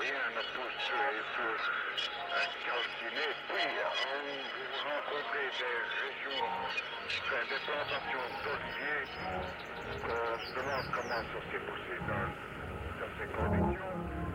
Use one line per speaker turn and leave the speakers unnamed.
rien ne pousse les feux calcinés. Puis, vous rencontrez des régions, des plantations d'oliviers. On se demande comment ça s'est poussé dans ces conditions.